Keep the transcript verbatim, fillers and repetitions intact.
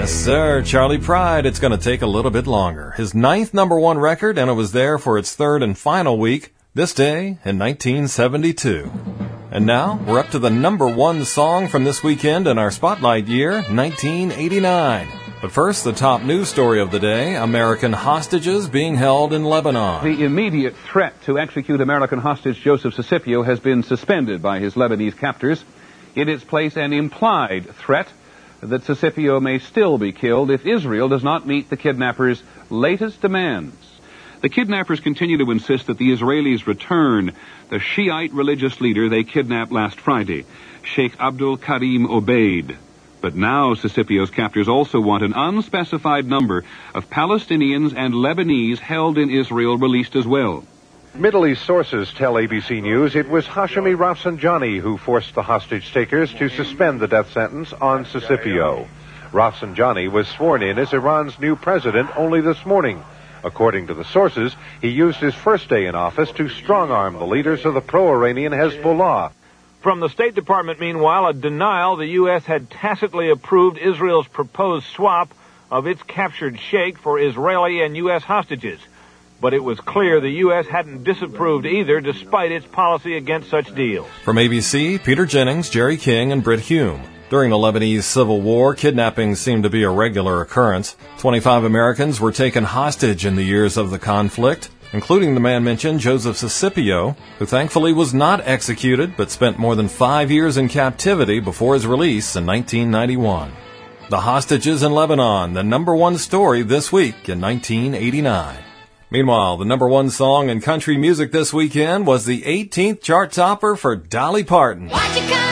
Yes, sir. Charley Pride. It's going to take a little bit longer. His ninth number one record, and it was there for its third and final week, this day in nineteen seventy-two. And now, we're up to the number one song from this weekend in our spotlight year, nineteen eighty-nine. But first, the top news story of the day, American hostages being held in Lebanon. The immediate threat to execute American hostage Joseph Sicipio has been suspended by his Lebanese captors. In its place, an implied threat that Sicipio may still be killed if Israel does not meet the kidnappers' latest demands. The kidnappers continue to insist that the Israelis return the Shiite religious leader they kidnapped last Friday, Sheikh Abdul Karim Obeid. But now Sicipio's captors also want an unspecified number of Palestinians and Lebanese held in Israel released as well. Middle East sources tell A B C News it was Hashemi Rafsanjani who forced the hostage takers to suspend the death sentence on Sicipio. Rafsanjani was sworn in as Iran's new president only this morning. According to the sources, he used his first day in office to strong-arm the leaders of the pro-Iranian Hezbollah. From the State Department, meanwhile, a denial the U S had tacitly approved Israel's proposed swap of its captured sheikh for Israeli and U S hostages. But it was clear the U S hadn't disapproved either, despite its policy against such deals. From A B C, Peter Jennings, Jerry King, and Britt Hume. During the Lebanese Civil War, kidnappings seemed to be a regular occurrence. twenty-five Americans were taken hostage in the years of the conflict, including the man mentioned, Joseph Sicipio, who thankfully was not executed but spent more than five years in captivity before his release in nineteen ninety-one. The hostages in Lebanon, the number one story this week in nineteen eighty-nine. Meanwhile, the number one song in country music this weekend was the eighteenth chart topper for Dolly Parton. Why'd you come?